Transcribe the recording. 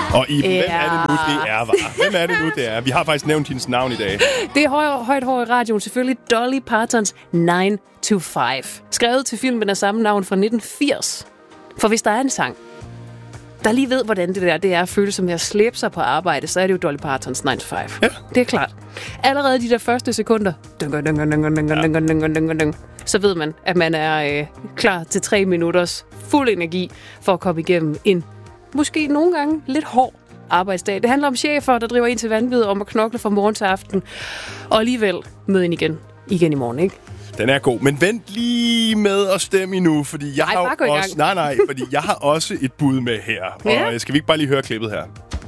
Og Iben, hvem er det nu, det er, var? Hvem er det nu, det er? Vi har faktisk nævnt hendes navn i dag. Det er højt hår i radioen, selvfølgelig Dolly Partons 9 to 5. Skrevet til filmen af samme navn fra 1980. For hvis der er en sang, der lige ved, hvordan det er at føle som at slæbe sig på arbejde, så er det jo Dolly Partons 9 to 5. Ja. Det er klart. Allerede de der første sekunder, så ved man, at man er klar til 3 minutters fuld energi for at komme igennem en måske nogle gange lidt hård arbejdsdag. Det handler om chefer, der driver ind til vanvid om at knokle fra morgen til aften, og alligevel møde ind igen i morgen, ikke? Den er god, men vent lige med at stemme endnu, fordi jeg har også, fordi jeg har også et bud med her. Og skal vi ikke bare lige høre klippet her?